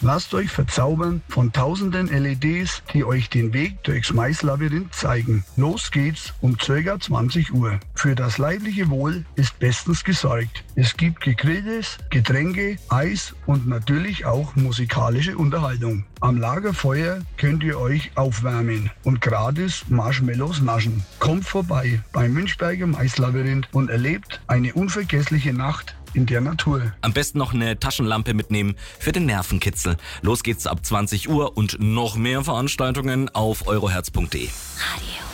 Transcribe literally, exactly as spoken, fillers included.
Lasst euch verzaubern von tausenden L E Ds, die euch den Weg durchs Maislabyrinth zeigen. Los geht's um ca. zwanzig Uhr. Für das leibliche Wohl ist bestens gesorgt. Es gibt gegrilltes, Getränke, Eis und natürlich auch musikalische Unterhaltung. Am Lagerfeuer könnt ihr euch aufwärmen und gratis Marshmallows naschen. Kommt vorbei beim Münchberger Maislabyrinth und erlebt eine unvergessliche Nacht in der Natur. Am besten noch eine Taschenlampe mitnehmen für den Nervenkitzel. Los geht's ab zwanzig Uhr und noch mehr Veranstaltungen auf euroherz punkt de. Radio.